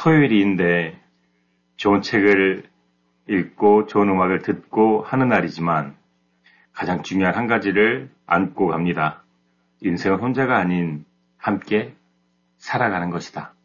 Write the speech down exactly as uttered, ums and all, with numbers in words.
토요일인데 좋은 책을 읽고 좋은 음악을 듣고 하는 날이지만 가장 중요한 한 가지를 안고 갑니다. 인생은 혼자가 아닌 함께 살아가는 것이다.